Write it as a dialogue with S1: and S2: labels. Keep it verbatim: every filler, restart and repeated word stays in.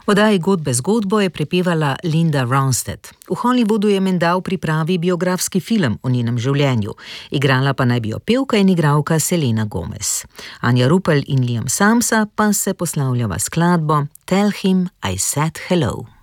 S1: V oddaji Godbe zgodbo je prepevala Linda Ronstadt. V Hollywoodu je menda v pripravi biografski film o njenem življenju. Igrala pa naj bi jo pevka in igralka Selena Gomez. Anja Rupel in Liam Samsa pa se poslavljava skladbo Tell him I said hello.